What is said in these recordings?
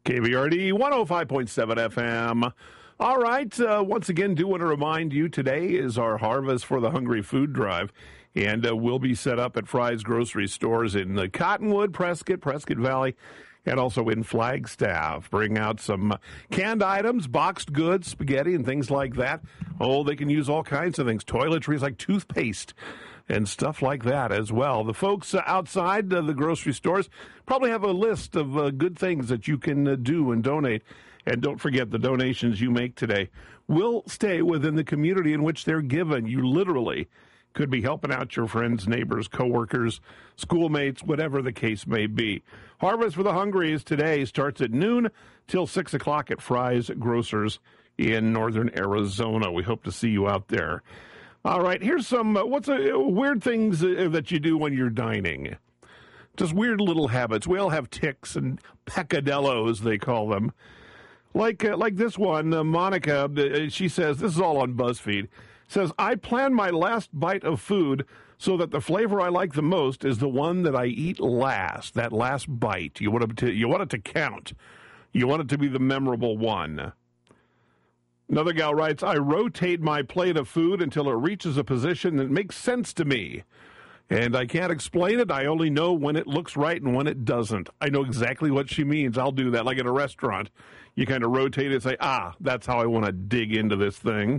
KVRD 105.7 FM. All right, once again, do want to remind you today is our Harvest for the Hungry food drive, and we'll be set up at Fry's grocery stores in Cottonwood, Prescott Valley, and also in Flagstaff. Bring out some canned items, boxed goods, spaghetti, and things like that. Oh, they can use all kinds of things, toiletries like toothpaste and stuff like that as well. The folks outside the grocery stores probably have a list of good things that you can do and donate. And don't forget, the donations you make today will stay within the community in which they're given. You literally could be helping out your friends, neighbors, coworkers, schoolmates, whatever the case may be. Harvest for the Hungry is today. Starts at noon till 6 o'clock at Fry's Grocers in northern Arizona. We hope to see you out there. All right, here's some weird things that you do when you're dining. Just weird little habits. We all have tics and peccadillos, they call them. Like this one, Monica, she says, this is all on BuzzFeed, says, I plan my last bite of food so that the flavor I like the most is the one that I eat last, that last bite. You want it to count. You want it to be the memorable one. Another gal writes, I rotate my plate of food until it reaches a position that makes sense to me. And I can't explain it. I only know when it looks right and when it doesn't. I know exactly what she means. I'll do that. Like at a restaurant, you kind of rotate it and say, that's how I want to dig into this thing.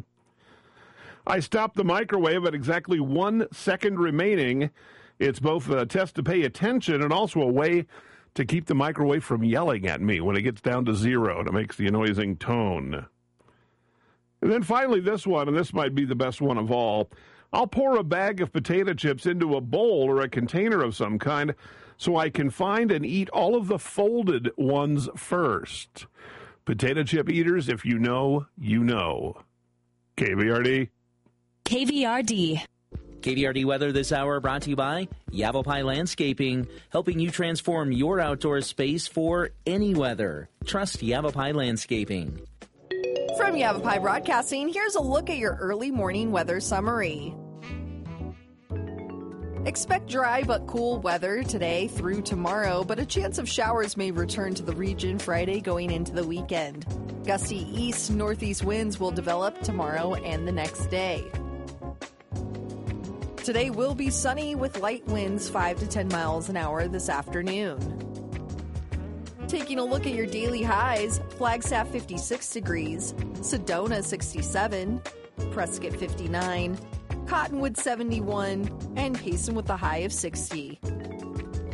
I stop the microwave at exactly 1 second remaining. It's both a test to pay attention and also a way to keep the microwave from yelling at me when it gets down to 0 and it makes the annoying tone. And then finally this one, and this might be the best one of all. I'll pour a bag of potato chips into a bowl or a container of some kind so I can find and eat all of the folded ones first. Potato chip eaters, if you know, you know. KVRD. KVRD. KVRD weather this hour brought to you by Yavapai Landscaping, helping you transform your outdoor space for any weather. Trust Yavapai Landscaping. From Yavapai Broadcasting, here's a look at your early morning weather summary. Expect dry but cool weather today through tomorrow, but a chance of showers may return to the region Friday going into the weekend. Gusty east-northeast winds will develop tomorrow and the next day. Today will be sunny with light winds 5 to 10 miles an hour this afternoon. Taking a look at your daily highs, Flagstaff 56 degrees, Sedona 67, Prescott 59, Cottonwood 71, and Payson with a high of 60.